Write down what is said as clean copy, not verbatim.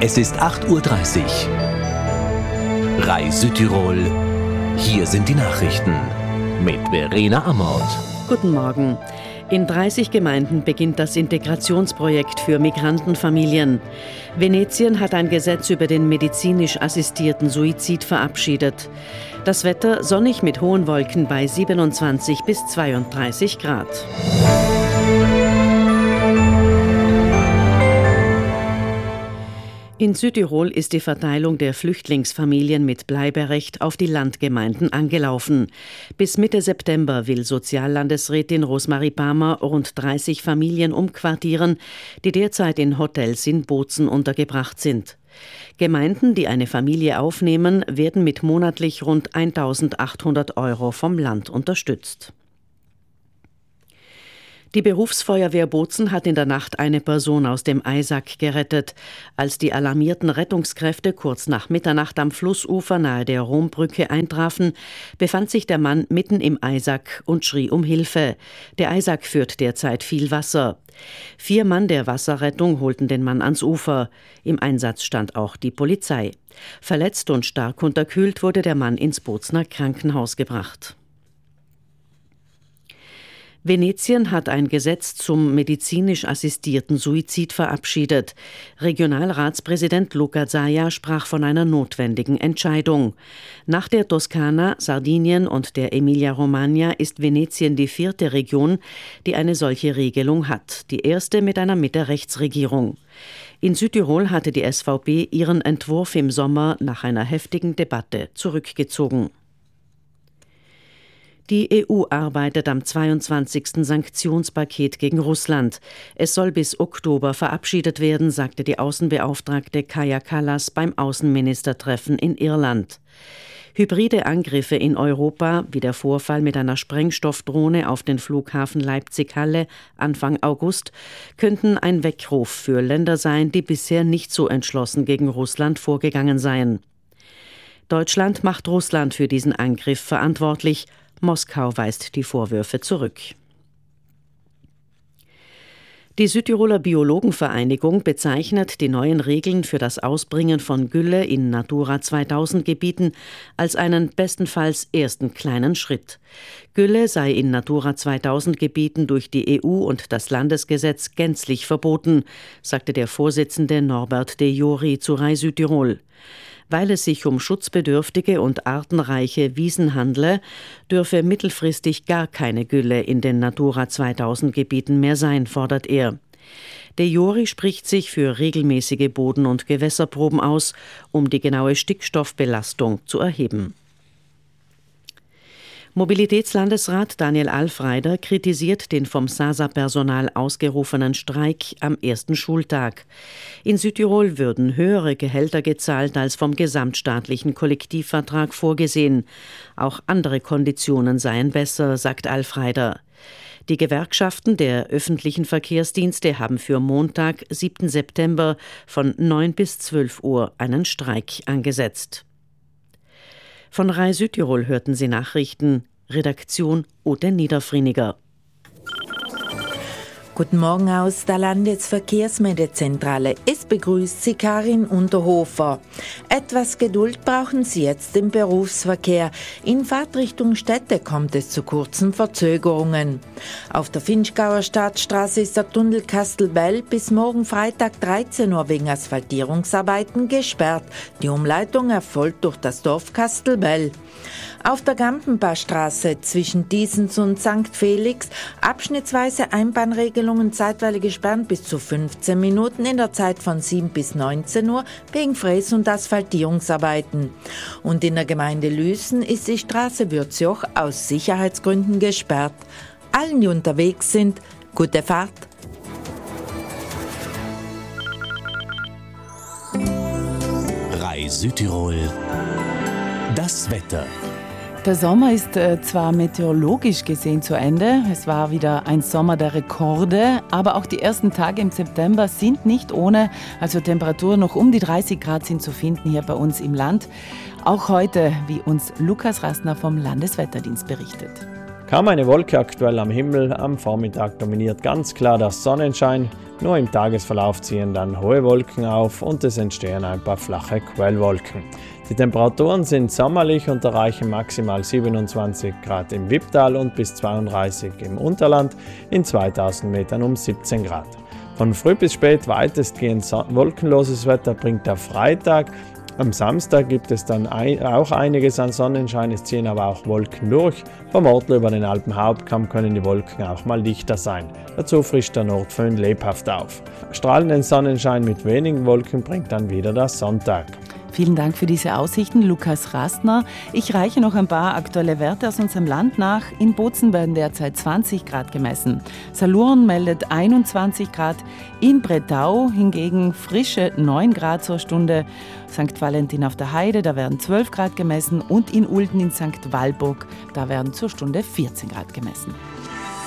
Es ist 8:30 Uhr. RAI Südtirol. Hier sind die Nachrichten mit Verena Amort. Guten Morgen. In 30 Gemeinden beginnt das Integrationsprojekt für Migrantenfamilien. Venetien hat ein Gesetz über den medizinisch assistierten Suizid verabschiedet. Das Wetter sonnig mit hohen Wolken bei 27 bis 32 Grad. In Südtirol ist die Verteilung der Flüchtlingsfamilien mit Bleiberecht auf die Landgemeinden angelaufen. Bis Mitte September will Soziallandesrätin Rosmarie Palmer rund 30 Familien umquartieren, die derzeit in Hotels in Bozen untergebracht sind. Gemeinden, die eine Familie aufnehmen, werden mit monatlich rund 1.800 € vom Land unterstützt. Die Berufsfeuerwehr Bozen hat in der Nacht eine Person aus dem Eisack gerettet. Als die alarmierten Rettungskräfte kurz nach Mitternacht am Flussufer nahe der Rombrücke eintrafen, befand sich der Mann mitten im Eisack und schrie um Hilfe. Der Eisack führt derzeit viel Wasser. 4 Mann der Wasserrettung holten den Mann ans Ufer. Im Einsatz stand auch die Polizei. Verletzt und stark unterkühlt wurde der Mann ins Bozener Krankenhaus gebracht. Venetien hat ein Gesetz zum medizinisch assistierten Suizid verabschiedet. Regionalratspräsident Luca Zaia sprach von einer notwendigen Entscheidung. Nach der Toskana, Sardinien und der Emilia-Romagna ist Venetien die 4. Region, die eine solche Regelung hat, die erste mit einer Mitte-Rechts-Regierung. In Südtirol hatte die SVP ihren Entwurf im Sommer nach einer heftigen Debatte zurückgezogen. Die EU arbeitet am 22. Sanktionspaket gegen Russland. Es soll bis Oktober verabschiedet werden, sagte die Außenbeauftragte Kaja Kallas beim Außenministertreffen in Irland. Hybride Angriffe in Europa, wie der Vorfall mit einer Sprengstoffdrohne auf den Flughafen Leipzig-Halle Anfang August, könnten ein Weckruf für Länder sein, die bisher nicht so entschlossen gegen Russland vorgegangen seien. Deutschland macht Russland für diesen Angriff verantwortlich. Moskau weist die Vorwürfe zurück. Die Südtiroler Biologenvereinigung bezeichnet die neuen Regeln für das Ausbringen von Gülle in Natura 2000 Gebieten als einen bestenfalls ersten kleinen Schritt. Gülle sei in Natura 2000 Gebieten durch die EU und das Landesgesetz gänzlich verboten, sagte der Vorsitzende Norbert de Jori zu RAI Südtirol. Weil es sich um schutzbedürftige und artenreiche Wiesen handle, dürfe mittelfristig gar keine Gülle in den Natura 2000 Gebieten mehr sein, fordert er. De Jori spricht sich für regelmäßige Boden- und Gewässerproben aus, um die genaue Stickstoffbelastung zu erheben. Mobilitätslandesrat Daniel Alfreider kritisiert den vom SASA-Personal ausgerufenen Streik am ersten Schultag. In Südtirol würden höhere Gehälter gezahlt als vom gesamtstaatlichen Kollektivvertrag vorgesehen. Auch andere Konditionen seien besser, sagt Alfreider. Die Gewerkschaften der öffentlichen Verkehrsdienste haben für Montag, 7. September von 9 bis 12 Uhr einen Streik angesetzt. Von RAI Südtirol hörten Sie Nachrichten. Redaktion Ute Niederfriniger. Guten Morgen aus der Landesverkehrsmeldezentrale. Es begrüßt Sie Karin Unterhofer. Etwas Geduld brauchen Sie jetzt im Berufsverkehr. In Fahrtrichtung Städte kommt es zu kurzen Verzögerungen. Auf der Finchgauer Stadtstraße ist der Tunnel Kastelbell bis morgen Freitag 13 Uhr wegen Asphaltierungsarbeiten gesperrt. Die Umleitung erfolgt durch das Dorf Kastelbell. Auf der Gampenbachstraße zwischen Diesens und St. Felix abschnittsweise Einbahnregelungen zeitweilig gesperrt bis zu 15 Minuten in der Zeit von 7 bis 19 Uhr wegen Fräs- und Asphaltierungsarbeiten. Und in der Gemeinde Lüßen ist die Straße Würzjoch aus Sicherheitsgründen gesperrt. Allen, die unterwegs sind, gute Fahrt. RAI Südtirol. Das Wetter. Der Sommer ist zwar meteorologisch gesehen zu Ende, es war wieder ein Sommer der Rekorde, aber auch die ersten Tage im September sind nicht ohne, also Temperaturen noch um die 30 Grad sind zu finden hier bei uns im Land. Auch heute, wie uns Lukas Rastner vom Landeswetterdienst berichtet. Kaum eine Wolke aktuell am Himmel, am Vormittag dominiert ganz klar der Sonnenschein, nur im Tagesverlauf ziehen dann hohe Wolken auf und es entstehen ein paar flache Quellwolken. Die Temperaturen sind sommerlich und erreichen maximal 27 Grad im Wipptal und bis 32 im Unterland, in 2000 Metern um 17 Grad. Von früh bis spät weitestgehend wolkenloses Wetter bringt der Freitag. Am Samstag gibt es dann auch einiges an Sonnenschein, es ziehen aber auch Wolken durch. Vom Ortler über den Alpenhauptkamm können die Wolken auch mal dichter sein. Dazu frischt der Nordföhn lebhaft auf. Strahlenden Sonnenschein mit wenigen Wolken bringt dann wieder der Sonntag. Vielen Dank für diese Aussichten, Lukas Rastner. Ich reiche noch ein paar aktuelle Werte aus unserem Land nach. In Bozen werden derzeit 20 Grad gemessen. Salurn meldet 21 Grad. In Bretau hingegen frische 9 Grad zur Stunde. St. Valentin auf der Heide, da werden 12 Grad gemessen. Und in Ulten in St. Walburg, da werden zur Stunde 14 Grad gemessen.